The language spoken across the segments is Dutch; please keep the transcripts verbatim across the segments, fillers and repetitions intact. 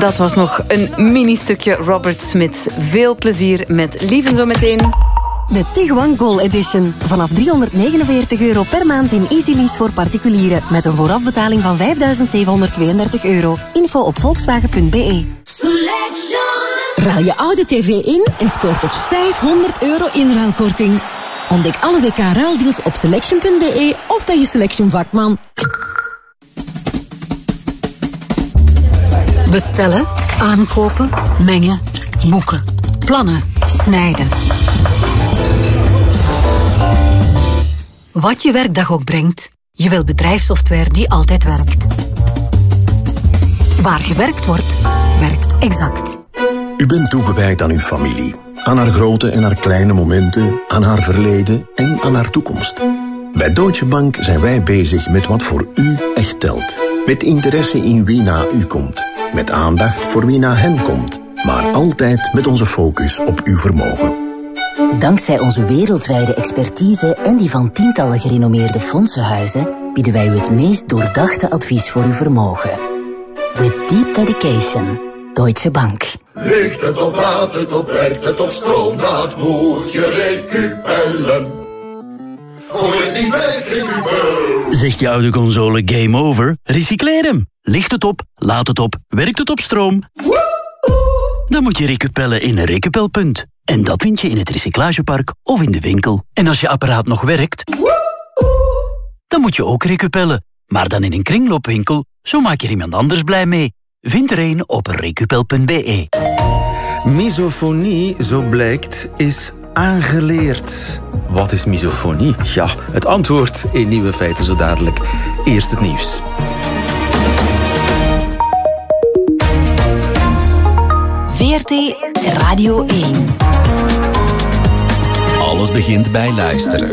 Dat was nog een mini-stukje Robert Smith. Veel plezier met Lieven zo meteen. De Tiguan Goal Edition. Vanaf driehonderdnegenenveertig euro per maand in Easy Lease voor particulieren. Met een voorafbetaling van vijfduizend zevenhonderdtweeëndertig euro. Info op volkswagen punt b e. Ruil je oude tv in en scoort tot vijfhonderd euro inruilkorting. Ontdek alle W K-ruildeals op selection punt b e of bij je Selection vakman. Bestellen, aankopen, mengen, boeken, plannen, snijden. Wat je werkdag ook brengt, je wil bedrijfssoftware die altijd werkt. Waar gewerkt wordt, werkt Exact. U bent toegewijd aan uw familie. Aan haar grote en haar kleine momenten, aan haar verleden en aan haar toekomst. Bij Deutsche Bank zijn wij bezig met wat voor u echt telt. Met interesse in wie na u komt. Met aandacht voor wie na hen komt. Maar altijd met onze focus op uw vermogen. Dankzij onze wereldwijde expertise en die van tientallen gerenommeerde fondsenhuizen bieden wij u het meest doordachte advies voor uw vermogen. With deep dedication, Deutsche Bank. Ligt het op, laat het op, werkt het op stroom, dat moet je recupellen. Gooi het niet weg, recupel. Zegt je oude console game over? Recycleer hem. Ligt het op, laat het op, werkt het op stroom? Dan moet je recupellen in een recupelpunt. En dat vind je in het recyclagepark of in de winkel. En als je apparaat nog werkt, dan moet je ook recupellen. Maar dan in een kringloopwinkel, zo maak je er iemand anders blij mee. Vind er een op recupel punt b e. Misofonie, zo blijkt, is aangeleerd. Wat is misofonie? Ja, het antwoord in Nieuwe Feiten zo dadelijk. Eerst het nieuws. V R T Radio één. Alles begint bij luisteren.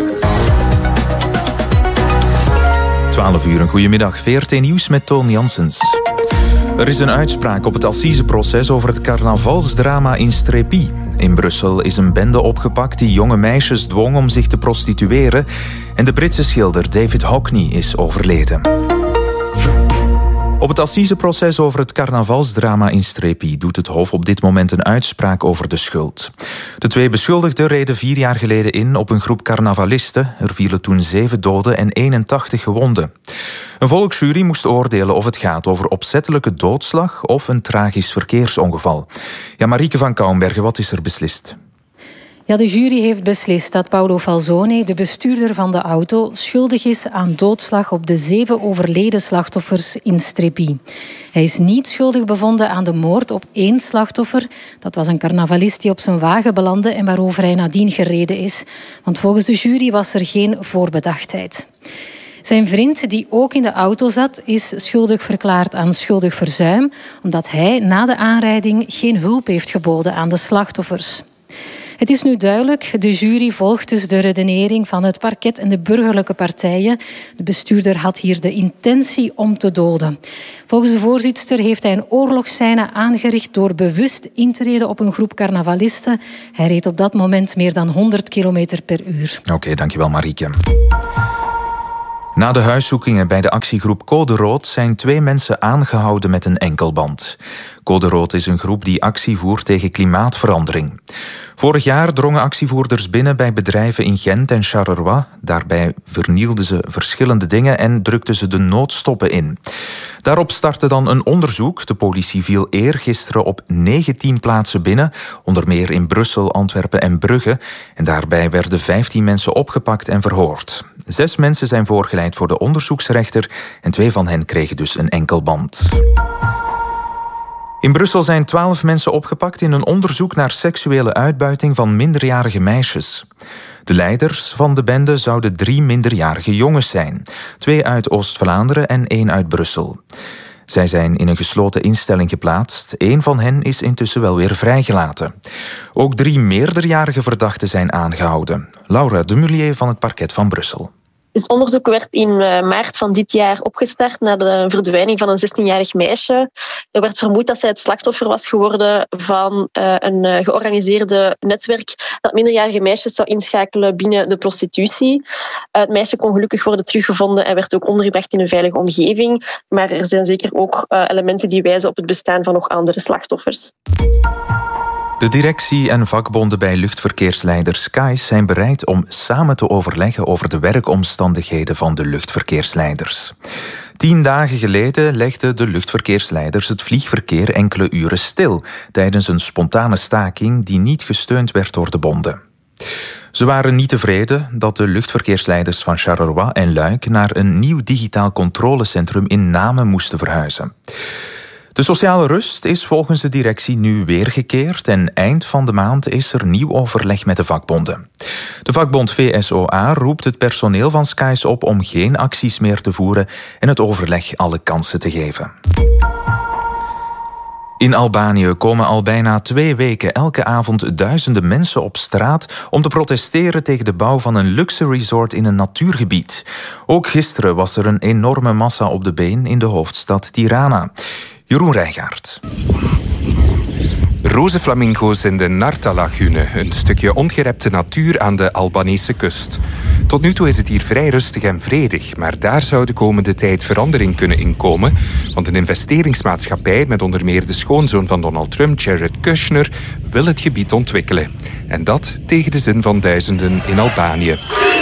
twaalf uur, een goedemiddag. V R T Nieuws met Toon Janssens. Er is een uitspraak op het assiseproces over het carnavalsdrama in Strépy. In Brussel is een bende opgepakt die jonge meisjes dwong om zich te prostitueren. En de Britse schilder David Hockney is overleden. Op het assiseproces over het carnavalsdrama in Strépy doet het Hof op dit moment een uitspraak over de schuld. De twee beschuldigden reden vier jaar geleden in op een groep carnavalisten. Er vielen toen zeven doden en eenentachtig gewonden. Een volksjury moest oordelen of het gaat over opzettelijke doodslag of een tragisch verkeersongeval. Ja, Marieke van Kouwenbergen, wat is er beslist? Ja, de jury heeft beslist dat Paolo Falzone, de bestuurder van de auto, schuldig is aan doodslag op de zeven overleden slachtoffers in Strépy. Hij is niet schuldig bevonden aan de moord op één slachtoffer. Dat was een carnavalist die op zijn wagen belandde en waarover hij nadien gereden is. Want volgens de jury was er geen voorbedachtheid. Zijn vriend, die ook in de auto zat, is schuldig verklaard aan schuldig verzuim, omdat hij na de aanrijding geen hulp heeft geboden aan de slachtoffers. Het is nu duidelijk, de jury volgt dus de redenering van het parket en de burgerlijke partijen. De bestuurder had hier de intentie om te doden. Volgens de voorzitster heeft hij een oorlogsscène aangericht door bewust in te reden op een groep carnavalisten. Hij reed op dat moment meer dan honderd kilometer per uur. Oké, okay, dankjewel Marieke. Na de huiszoekingen bij de actiegroep Code Rood zijn twee mensen aangehouden met een enkelband. Code Rood is een groep die actie voert tegen klimaatverandering. Vorig jaar drongen actievoerders binnen bij bedrijven in Gent en Charleroi. Daarbij vernielden ze verschillende dingen en drukten ze de noodstoppen in. Daarop startte dan een onderzoek. De politie viel eergisteren op negentien plaatsen binnen, onder meer in Brussel, Antwerpen en Brugge. En daarbij werden vijftien mensen opgepakt en verhoord. Zes mensen zijn voorgeleid voor de onderzoeksrechter en twee van hen kregen dus een enkelband. In Brussel zijn twaalf mensen opgepakt in een onderzoek naar seksuele uitbuiting van minderjarige meisjes. De leiders van de bende zouden drie minderjarige jongens zijn. Twee uit Oost-Vlaanderen en één uit Brussel. Zij zijn in een gesloten instelling geplaatst. Eén van hen is intussen wel weer vrijgelaten. Ook drie meerderjarige verdachten zijn aangehouden. Laura de Mullier van het parket van Brussel. Dus onderzoek werd in maart van dit jaar opgestart na de verdwijning van een zestienjarig meisje. Er werd vermoed dat zij het slachtoffer was geworden van uh, een uh, georganiseerde netwerk dat minderjarige meisjes zou inschakelen binnen de prostitutie. Uh, het meisje kon gelukkig worden teruggevonden en werd ook ondergebracht in een veilige omgeving. Maar er zijn zeker ook uh, elementen die wijzen op het bestaan van nog andere slachtoffers. De directie en vakbonden bij luchtverkeersleider Skies zijn bereid om samen te overleggen over de werkomstandigheden van de luchtverkeersleiders. Tien dagen geleden legden de luchtverkeersleiders het vliegverkeer enkele uren stil tijdens een spontane staking die niet gesteund werd door de bonden. Ze waren niet tevreden dat de luchtverkeersleiders van Charleroi en Luik naar een nieuw digitaal controlecentrum in Namen moesten verhuizen. De sociale rust is volgens de directie nu weergekeerd en eind van de maand is er nieuw overleg met de vakbonden. De vakbond V S O A roept het personeel van Skies op om geen acties meer te voeren en het overleg alle kansen te geven. In Albanië komen al bijna twee weken elke avond duizenden mensen op straat om te protesteren tegen de bouw van een luxe resort in een natuurgebied. Ook gisteren was er een enorme massa op de been in de hoofdstad Tirana. Jeroen Rijgaard. Roze flamingo's in de Narta-lagune, een stukje ongerepte natuur aan de Albanese kust. Tot nu toe is het hier vrij rustig en vredig, maar daar zou de komende tijd verandering kunnen inkomen, want een investeringsmaatschappij met onder meer de schoonzoon van Donald Trump, Jared Kushner, wil het gebied ontwikkelen. En dat tegen de zin van duizenden in Albanië.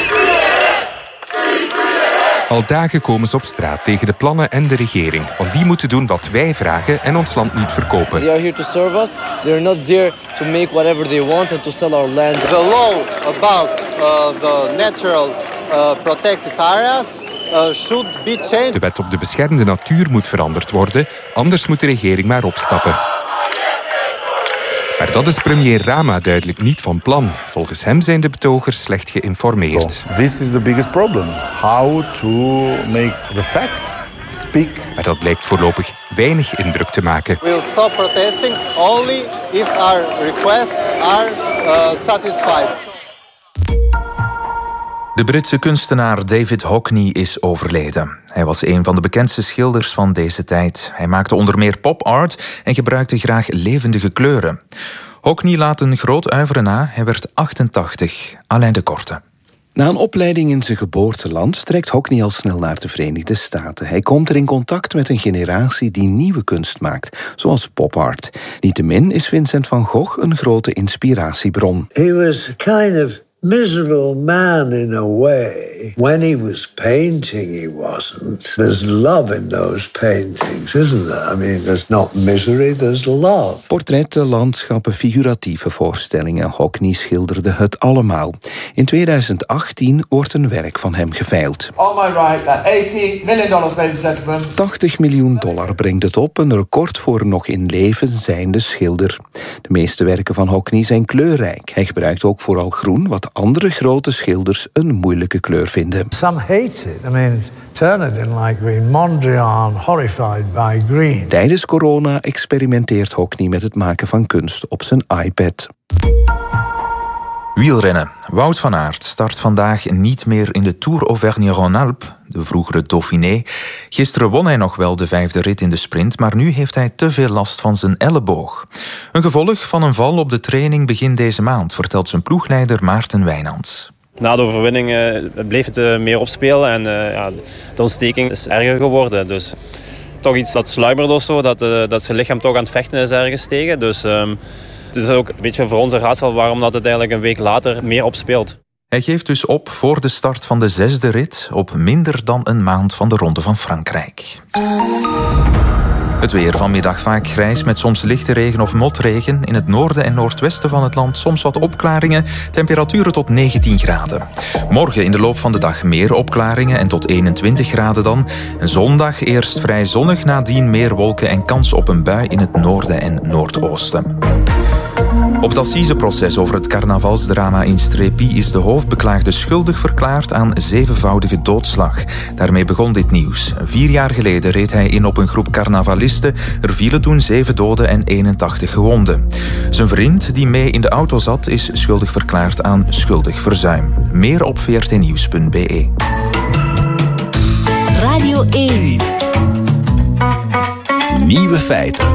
Al dagen komen ze op straat tegen de plannen en de regering. Want die moeten doen wat wij vragen en ons land niet verkopen. They are here to serve us. They are not there to make whatever they want and to sell our land. The law about uh, the natural uh, protected areas uh, should be changed. De wet op de beschermde natuur moet veranderd worden, anders moet de regering maar opstappen. Maar dat is premier Rama duidelijk niet van plan. Volgens hem zijn de betogers slecht geïnformeerd. So, this is the biggest problem. How to make the facts speak. Maar dat blijkt voorlopig weinig indruk te maken. We'll stop protesting only if our requests are uh, satisfied. De Britse kunstenaar David Hockney is overleden. Hij was een van de bekendste schilders van deze tijd. Hij maakte onder meer pop-art en gebruikte graag levendige kleuren. Hockney laat een groot uiveren na. Hij werd achtentachtig. Alain de Korte. Na een opleiding in zijn geboorteland trekt Hockney al snel naar de Verenigde Staten. Hij komt er in contact met een generatie die nieuwe kunst maakt, zoals pop-art. Niettemin is Vincent van Gogh een grote inspiratiebron. He was kind of miserable man in a way. When he was painting, he wasn't. There's love in those paintings, isn't there? I mean, there's not misery, there's love. Portretten, landschappen, figuratieve voorstellingen. Hockney schilderde het allemaal. In tweeduizend achttien wordt een werk van hem geveild. On my right, at eighty million dollars, ladies and gentlemen. tachtig miljoen dollar brengt het op, een record voor een nog in leven zijnde schilder. De meeste werken van Hockney zijn kleurrijk. Hij gebruikt ook vooral groen, wat andere grote schilders een moeilijke kleur vinden. Some hate it. I mean, Turner didn't like green. Mondrian, horrified by green. Tijdens corona experimenteert Hockney met het maken van kunst op zijn iPad. Wielrennen. Wout van Aert start vandaag niet meer in de Tour Auvergne-Rhône-Alpes, de vroegere Dauphiné. Gisteren won hij nog wel de vijfde rit in de sprint, maar nu heeft hij te veel last van zijn elleboog. Een gevolg van een val op de training begin deze maand, vertelt zijn ploegleider Maarten Wijnands. Na de overwinning uh, bleef het uh, meer opspelen en uh, ja, de ontsteking is erger geworden. Dus toch iets dat sluimerde of zo, dat, uh, dat zijn lichaam toch aan het vechten is ergens tegen. Dus um, het is ook een beetje voor ons een raadsel waarom dat het eigenlijk een week later meer opspeelt. Hij geeft dus op voor de start van de zesde rit op minder dan een maand van de Ronde van Frankrijk. Het weer vanmiddag vaak grijs met soms lichte regen of motregen. In het noorden en noordwesten van het land soms wat opklaringen. Temperaturen tot negentien graden. Morgen in de loop van de dag meer opklaringen en tot eenentwintig graden dan. En zondag eerst vrij zonnig, nadien meer wolken en kans op een bui in het noorden en noordoosten. Op het assiseproces over het carnavalsdrama in Strépy is de hoofdbeklaagde schuldig verklaard aan zevenvoudige doodslag. Daarmee begon dit nieuws. Vier jaar geleden reed hij in op een groep carnavalisten. Er vielen toen zeven doden en eenentachtig gewonden. Zijn vriend, die mee in de auto zat, is schuldig verklaard aan schuldig verzuim. Meer op v r t nieuws punt b e. Radio één. Nieuwe feiten.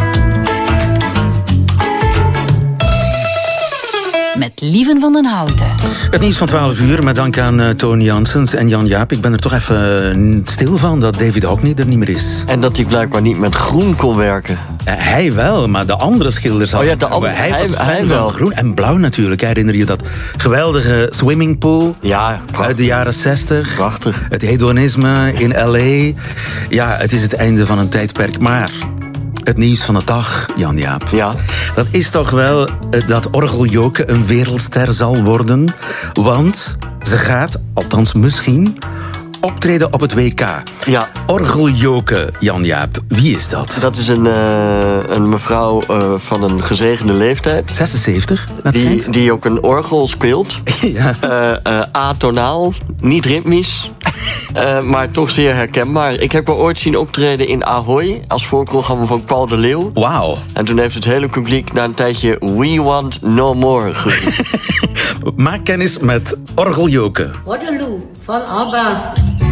Met Lieven van den Houten. Het nieuws van twaalf uur, met dank aan uh, Tony Janssens en Jan Jaap. Ik ben er toch even uh, stil van dat David Hockney er niet meer is. En dat hij blijkbaar niet met groen kon werken. Uh, hij wel, maar de andere schilders... Oh ja, de andere, hij, hij, was hij wel. Groen en blauw natuurlijk. Herinner je dat geweldige swimmingpool? Ja, prachtig. Uit de jaren zestig. Prachtig. Het hedonisme in L A. Ja, het is het einde van een tijdperk, maar... Het nieuws van de dag, Jan Jaap. Ja. Dat is toch wel dat Orgel Joke een wereldster zal worden. Want ze gaat, althans misschien, optreden op het W K. Ja. Orgel Joke, Jan Jaap. Wie is dat? Dat is een, uh, een mevrouw uh, van een gezegende leeftijd. zesenzeventig, dat die, schijnt. die ook een orgel speelt. Ja. Uh, uh, atonaal, niet ritmisch. Uh, maar toch zeer herkenbaar. Ik heb haar ooit zien optreden in Ahoy als voorprogramma van Paul de Leeuw. Wauw. En toen heeft het hele publiek na een tijdje We Want No More geroepen. Maak kennis met Orgel Joke. Waterloo van ABBA.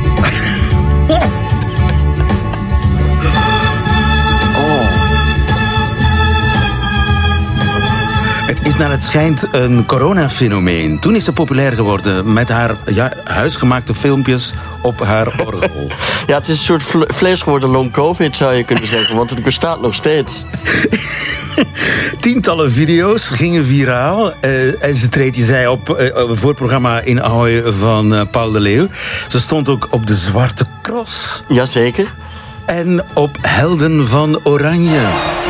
Het is naar het schijnt een coronafenomeen. Toen is ze populair geworden met haar ja, huisgemaakte filmpjes op haar orgel. Ja, het is een soort vle- vlees geworden long covid, zou je kunnen zeggen. Want het bestaat nog steeds. Tientallen video's gingen viraal. Uh, en ze treedt, je zei, op uh, voor het programma in Ahoy van uh, Paul de Leeuw. Ze stond ook op de Zwarte Cross. Jazeker. En op Helden van Oranje.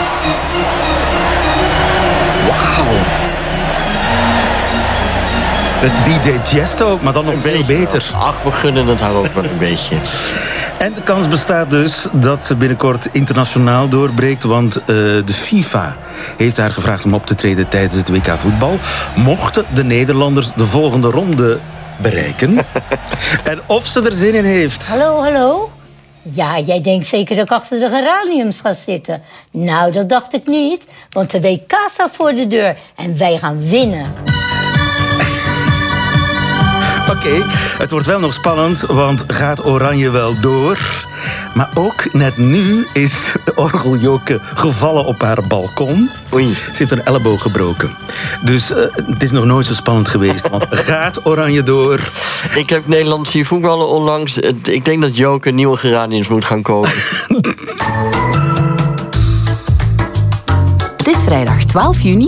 Wauw. Dat is D J Tiesto, maar dan nog een veel beetje, beter. Ach, we gunnen het haar ook wel een beetje. En de kans bestaat dus dat ze binnenkort internationaal doorbreekt. Want uh, de FIFA heeft haar gevraagd om op te treden tijdens het W K voetbal. Mochten de Nederlanders de volgende ronde bereiken. En of ze er zin in heeft. Hallo, hallo. Ja, jij denkt zeker dat ik achter de geraniums ga zitten. Nou, dat dacht ik niet. Want de W K staat voor de deur. En wij gaan winnen. Oké, okay, het wordt wel nog spannend, want gaat Oranje wel door? Maar ook net nu is Orgel Joke gevallen op haar balkon. Oei. Ze heeft een elleboog gebroken. Dus uh, het is nog nooit zo spannend geweest. Want gaat Oranje door? Ik heb Nederland zien voetballen onlangs. Ik denk dat Joke nieuwe geraniums moet gaan kopen. Het is vrijdag twaalf juni.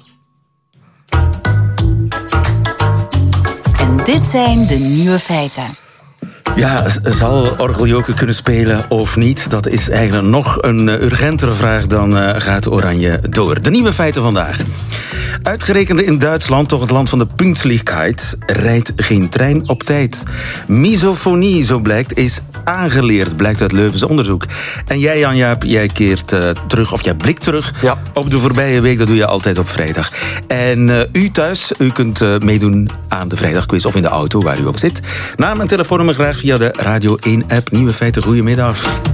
En dit zijn de nieuwe feiten. Ja, zal Orgel Joke kunnen spelen of niet? Dat is eigenlijk nog een urgentere vraag dan uh, gaat Oranje door. De nieuwe feiten vandaag. Uitgerekend in Duitsland, toch het land van de punktlichheid, rijdt geen trein op tijd. Misofonie, zo blijkt, is aangeleerd, blijkt uit Leuvens onderzoek. En jij, Jan Jaap, jij keert uh, terug, of jij blikt terug ja. op de voorbije week. Dat doe je altijd op vrijdag. En uh, u thuis, u kunt uh, meedoen aan de vrijdagquiz of in de auto, waar u ook zit. Naam en telefoonnummer graag via de Radio één app. Nieuwe feiten, goedemiddag.